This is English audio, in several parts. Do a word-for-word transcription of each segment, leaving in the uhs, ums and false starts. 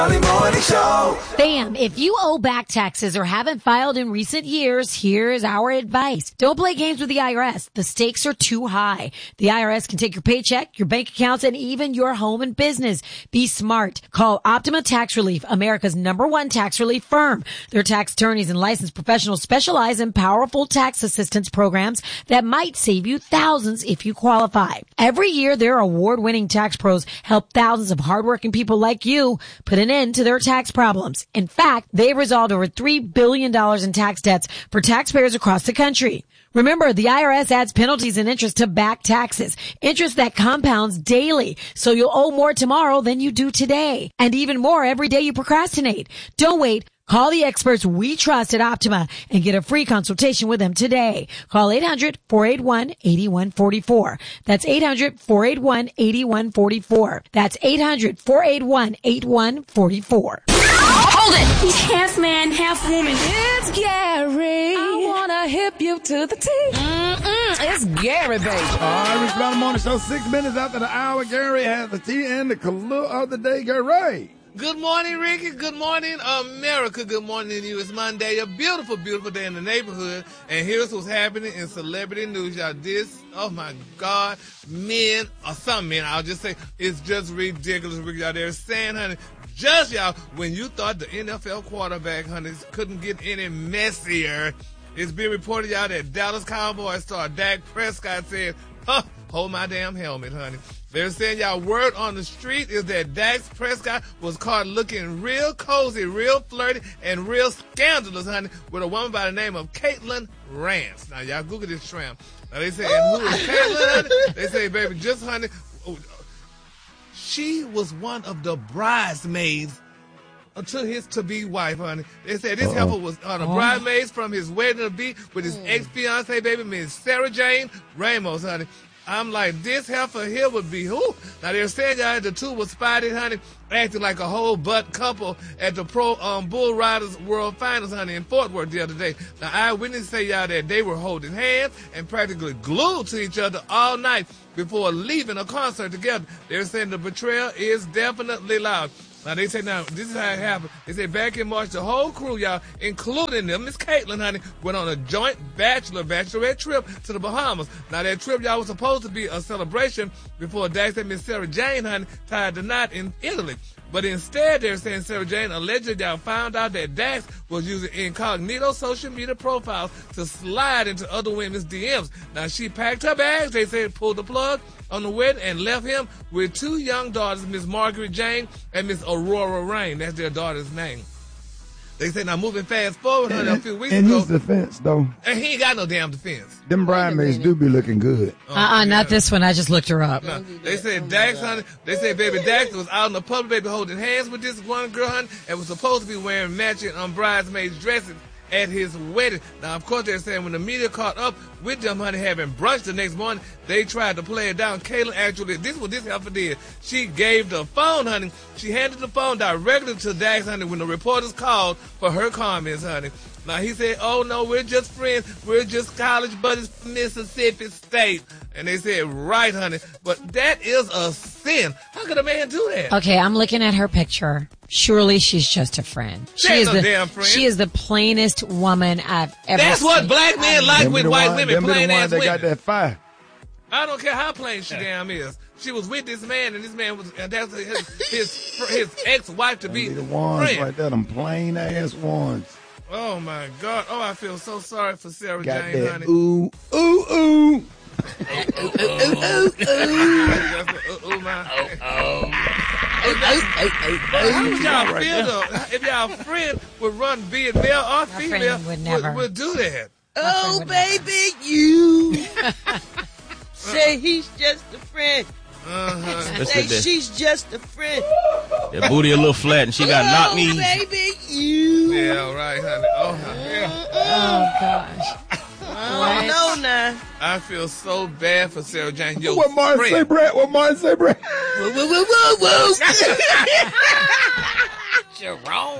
Bam, if you owe back taxes or haven't filed in recent years, here's our advice. Don't play games with the I R S. The stakes are too high. The I R S can take your paycheck, your bank accounts, and even your home and business. Be smart. Call Optima Tax Relief, America's number one tax relief firm. Their tax attorneys and licensed professionals specialize in powerful tax assistance programs that might save you thousands if you qualify. Every year, their award-winning tax pros help thousands of hardworking people like you put an end to their tax problems. In fact, they've resolved over three billion dollars in tax debts for taxpayers across the country. Remember, the I R S adds penalties and interest to back taxes, interest that compounds daily, so you'll owe more tomorrow than you do today, and even more every day you procrastinate. Don't wait. Call the experts we trust at Optima and get a free consultation with them today. Call eight hundred, four eight one, eight one four four. That's eight hundred, four eight one, eight one four four. That's eight hundred, four eight one, eight one four four. Hold it! He's half man, half woman. It's Gary. I wanna hip you to the T. Mm-mm, it's Gary, baby. All right, Rich Brown Morning Show, six minutes after the hour. Gary has the tea and the clue of the day. Gary. Good morning, Ricky. Good morning, America. Good morning to you. It's Monday, a beautiful, beautiful day in the neighborhood. And here's what's happening in celebrity news, y'all. This, oh my God, men, or some men, I'll just say, it's just ridiculous, Ricky. Y'all, they're saying, honey, just y'all, when you thought the N F L quarterback, honey, couldn't get any messier, it's been reported, y'all, that Dallas Cowboys star Dak Prescott said, huh, hold my damn helmet, honey. They're saying, y'all, word on the street is that Dak Prescott was caught looking real cozy, real flirty, and real scandalous, honey, with a woman by the name of Caitlin Rance. Now, y'all Google this tramp. Now, they say, and who is Caitlin, honey? They say, baby, just, honey, she was one of the bridesmaids to his to-be wife, honey. They said this heifer was on uh, the bridesmaids from his wedding to be with his ex-fiancée, baby, Miss Sarah Jane Ramos, honey. I'm like, this heifer here would be who? Now, they're saying, y'all, the two were spotted, honey, acting like a whole butt couple at the Pro um, Bull Riders World Finals, honey, in Fort Worth the other day. Now, eyewitnesses say, y'all, that they were holding hands and practically glued to each other all night before leaving a concert together. They're saying the betrayal is definitely loud. Now, they say, now, this is how it happened. They say back in March, the whole crew, y'all, including them, Miss Caitlin, honey, went on a joint bachelor, bachelorette trip to the Bahamas. Now, that trip, y'all, was supposed to be a celebration before Dax and Miss Sarah Jane, honey, tied the knot in Italy. But instead, they're saying Sarah Jane allegedly y'all found out that Dax was using incognito social media profiles to slide into other women's D Ms. Now, she packed her bags, they said, pulled the plug on the wedding and left him with two young daughters, Miss Margaret Jane and Miss Aurora Rain. That's their daughter's name. They say, now moving fast forward, honey, a few weeks in ago. his defense, though. And he ain't got no damn defense. Them bridesmaids do be looking good. Uh-uh, yeah. Not this one. I just looked her up. No, they said Dax, honey, they said baby Dax was out in the public, baby, holding hands with this one girl, honey, and was supposed to be wearing matching um, bridesmaids dresses at his wedding. Now, of course, they're saying when the media caught up with them, honey, having brunch the next morning, they tried to play it down. Caitlin actually, this is what this heifer did. She gave the phone, honey. She handed the phone directly to Dax, honey, when the reporters called for her comments, honey. Now, he said, oh, no, we're just friends. We're just college buddies from Mississippi State. And they said, right, honey. But that is a sin. How could a man do that? Okay, I'm looking at her picture. Surely she's just a friend. She, she is no the damn friend. She is the plainest woman I've ever That's seen. what black men like with white one, women, plain the ass that women. got that fire. I don't care how plain she damn is. She was with this man, and this man was, and that's his his, his ex-wife to be the ones friend. right there, them plain ass ones. Oh my God! Oh, I feel so sorry for Sarah Got Jane, that honey. ooh, ooh, ooh. ooh, ooh, ooh, ooh, ooh, my. How would y'all feel though if y'all friend would run, be it male or female, would never would, would do that? Oh, baby, you say he's just a friend. Uh-huh. Say she's just a friend. That booty a little flat and she got oh, knock knees. Baby, you. Yeah, right, honey. Oh, yeah. Oh, gosh. Oh, no, now. I feel so bad for Sarah Jane. Your what Martin friend. say, Brett? What Martin say, Brett? Whoa, whoa, whoa, whoa, whoa. You're wrong.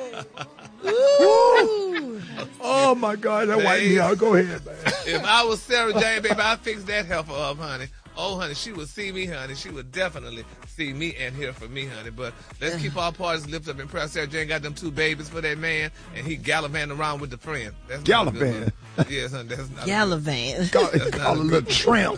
Ooh. Oh, my God. That white me out. Go ahead, man. If I was Sarah Jane, baby, I'd fix that heifer up, honey. oh, honey, she would see me, honey. She would definitely see me and hear from me, honey. But let's keep our parties lifted up in prayer. Sarah Jane got them two babies for that man, and he gallivanting around with the friend. That's Gallivant. Yes, honey, that's not Gallivant. Call, call a little tramp.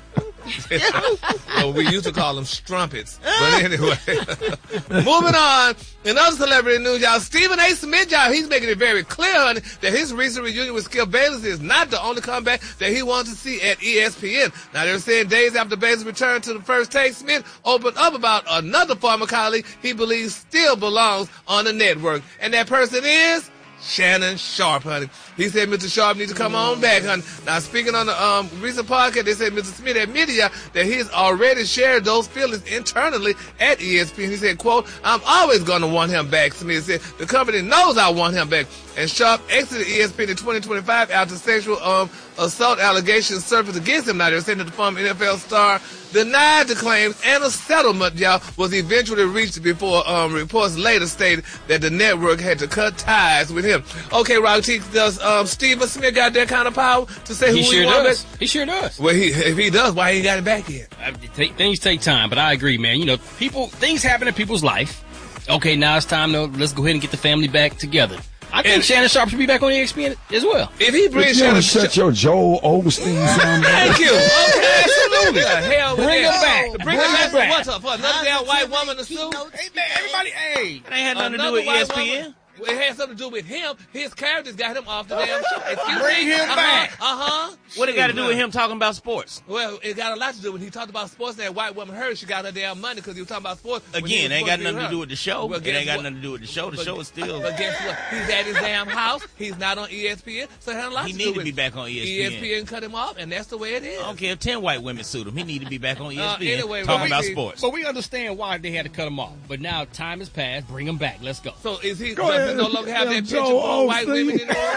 well, we used to call them strumpets. But anyway, moving on. In other celebrity news, y'all, Stephen A. Smith, y'all, he's making it very clear, honey, that his recent reunion with Skip Bayless is not the only comeback that he wants to see at E S P N. Now, they're saying days after Bayless returned to the First Take, Smith opened up about another former colleague he believes still belongs on the network. And that person is Shannon Sharpe, honey. He said Mister Sharpe needs to come on back, honey. Now, speaking on the um, recent podcast, they said Mister Smith admitted y'all that he's already shared those feelings internally at E S P N. He said, quote, I'm always going to want him back. Smith said, the company knows I want him back. And Sharpe exited E S P N in twenty twenty-five after sexual um, assault allegations surfaced against him. Now, they're saying that the former N F L star denied the claims, and a settlement, y'all, was eventually reached before um, reports later stated that the network had to cut ties with him. Okay, Rock T, does um, Stephen Smith got that kind of power to say who He he sure wants does. back? He sure does. Well, he, if he does, why he ain't got it back yet? I, take, things take time, but I agree, man. You know, people, things happen in people's life. Okay, now it's time to let's go ahead and get the family back together. I think And- Shannon Sharpe should be back on E S P N as well. If he But brings you Shannon want to shut your Joel Osteen sound down? Thank you. Okay, absolutely. The hell with Bring that. him back. Bring, Bring him him back. back. What's up? For another damn white woman to sue? Hey, man, everybody, hey. That ain't had nothing to do Another with E S white P N. woman- Well, it had something to do with him. His characters got him off the damn show. Excuse Bring me? him uh-huh. back. Uh-huh. What it got to do with him talking about sports? Well, it got a lot to do when he talked about sports. That white woman heard she got her damn money because he was talking about sports. when he Again, was ain't got supposed nothing to be do her. with the show. Well, It guess ain't got what? nothing to do with the show. The But- show is still. But guess what? He's at his damn house. He's not on E S P N. So it had a lot He to need do to with be back on E S P N. E S P N cut him off, and that's the way it is. I don't care if ten white women sued him. He need to be back on E S P N Uh, anyway, talking Rocky, about sports. But we understand why they had to cut him off. But now time has passed. Bring him back. Let's go. So is he Go does he ahead. no longer have Yeah, that picture Joel for white Osteen. women anymore?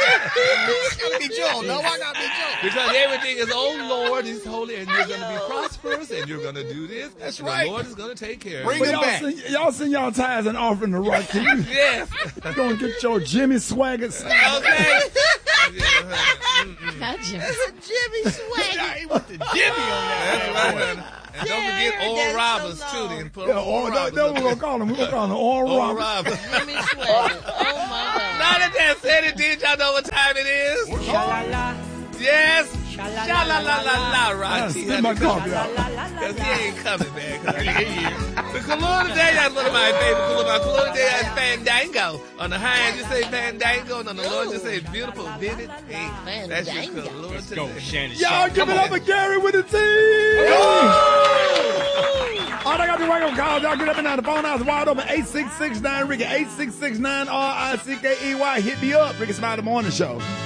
Be Joe. No, why not be Joe? Because everything is, oh Lord, He's holy, and you're going to be prosperous, and you're going to do this. That's and right. The Lord is going to take care Bring of But you. him y'all back. send, y'all send y'all tithes and offering to Rock T. You Yes. gonna get your Jimmy Swaggart sound. Okay. Yeah, mm-mm. Not Jimmy. Jimmy Swagger. He went to Jimmy on that. That's right. And don't Yeah, I forget heard Oral that so Roberts, too. long. Then put Yeah, Oral or, that, Roberts that's up what we're there. gonna call him. We're gonna call him Oral Oral Roberts. Roberts. Jimmy Swagger. Oh my God. Now that that said it, did y'all know what time it is? Yes. Sha-la-la-la-la, I Rocky. spit my coffee out. Because he ain't coming back. The Kalula Day, that's one of my favorite Kalula. My Kalula Day is Fandango. On the high end, you say Fandango, and on the low end, you say beautiful, vivid pink. That's your Fandango. Kalula Let's today. go, Shannon Y'all Sharpe. give it up for Gary with the T. All I got to do right on calls. Y'all get up and down. The phone house is wide open. eight six six nine Ricky. eight six six nine R I C K E Y. Hit me up. Ricky Smiley Morning Show.